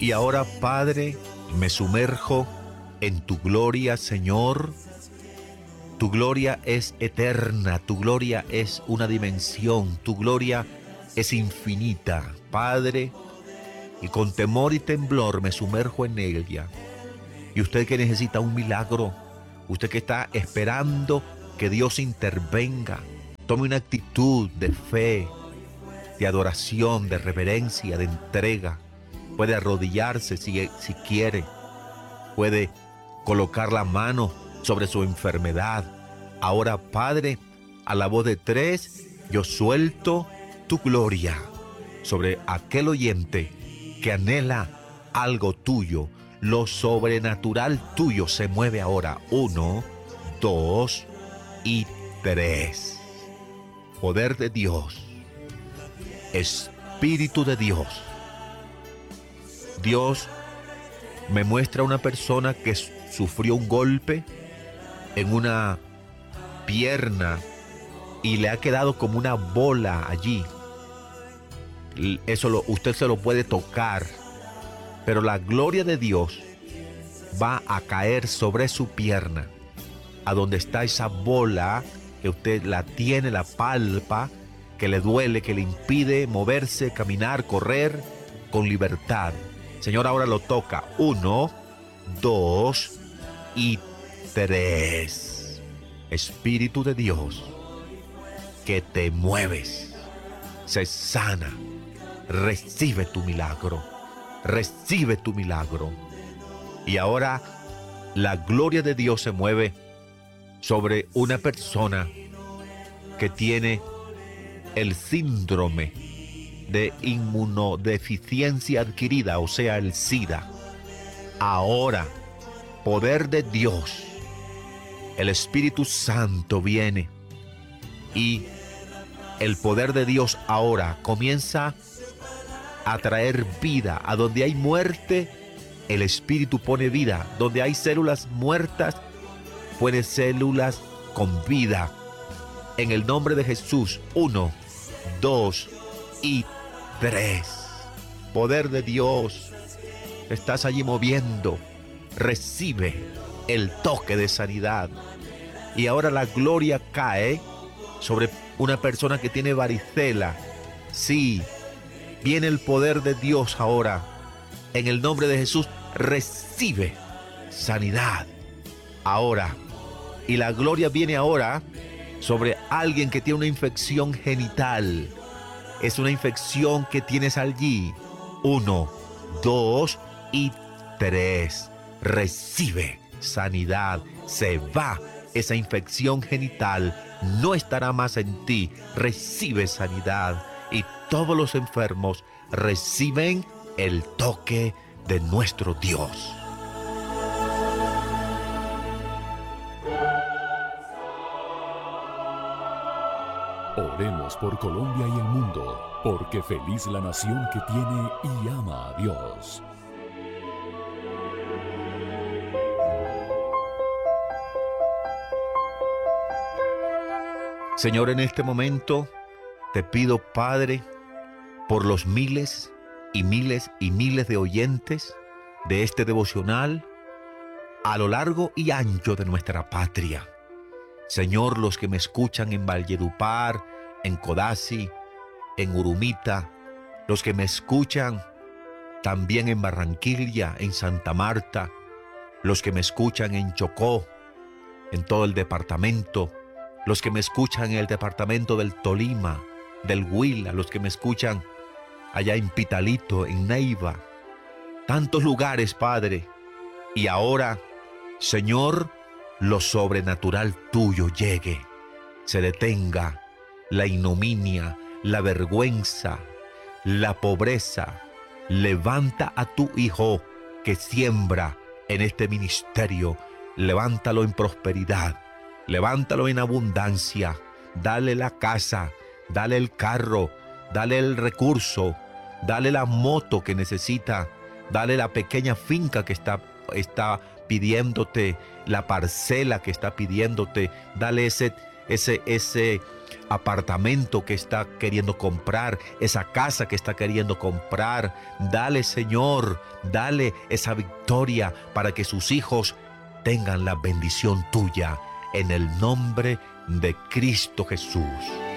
Y ahora, Padre, me sumerjo en tu gloria, Señor. Tu gloria es eterna, tu gloria es una dimensión, tu gloria es infinita, Padre, y con temor y temblor me sumerjo en ella. Y usted que necesita un milagro, usted que está esperando que Dios intervenga, tome una actitud de fe, de adoración, de reverencia, de entrega. Puede arrodillarse si quiere, puede colocar la mano sobre su enfermedad. Ahora, Padre, a la voz de 3, yo suelto tu gloria sobre aquel oyente que anhela algo tuyo. Lo sobrenatural tuyo se mueve ahora. 1, 2 y 3. Poder de Dios. Espíritu de Dios. Dios me muestra una persona que sufrió un golpe en una pierna y le ha quedado como una bola allí. Usted se lo puede tocar, pero la gloria de Dios va a caer sobre su pierna, a donde está esa bola que usted la tiene, la palpa, que le duele, que le impide moverse, caminar, correr con libertad. Señor, ahora lo toca. 1, 2 y 3. Espíritu de Dios, que te mueves, se sana. Recibe tu milagro. Recibe tu milagro. Y ahora la gloria de Dios se mueve sobre una persona que tiene el síndrome de inmunodeficiencia adquirida, o sea, el SIDA. Ahora, poder de Dios, el Espíritu Santo viene y el poder de Dios ahora comienza a traer vida. A donde hay muerte, el Espíritu pone vida. Donde hay células muertas, pone células con vida. En el nombre de Jesús. 1, 2 y 3. Poder de Dios. Estás allí moviendo. Recibe el toque de sanidad. Y ahora la gloria cae sobre una persona que tiene varicela. Sí, viene el poder de Dios ahora. En el nombre de Jesús, recibe sanidad ahora. Y la gloria viene ahora sobre alguien que tiene una infección genital. Es una infección que tienes allí. 1, 2 y 3. Recibe sanidad. Se va esa infección genital. No estará más en ti. Recibe sanidad. Y todos los enfermos reciben el toque de nuestro Dios. Oremos por Colombia y el mundo, porque feliz la nación que tiene y ama a Dios. Señor, en este momento te pido, Padre, por los miles y miles y miles de oyentes de este devocional a lo largo y ancho de nuestra patria. Señor, los que me escuchan en Valledupar, en Codazzi, en Urumita, los que me escuchan también en Barranquilla, en Santa Marta, los que me escuchan en Chocó, en todo el departamento, los que me escuchan en el departamento del Tolima, del Huila, los que me escuchan allá en Pitalito, en Neiva, tantos lugares, Padre. Y ahora, Señor, lo sobrenatural tuyo llegue, se detenga la ignominia, la vergüenza, la pobreza. Levanta a tu hijo que siembra en este ministerio, levántalo en prosperidad, levántalo en abundancia, dale la casa, dale el carro, dale el recurso, dale la moto que necesita, dale la pequeña finca que está pidiéndote, la parcela que está pidiéndote, dale ese apartamento que está queriendo comprar, esa casa que está queriendo comprar. Dale, Señor, dale esa victoria para que sus hijos tengan la bendición tuya en el nombre de Cristo Jesús.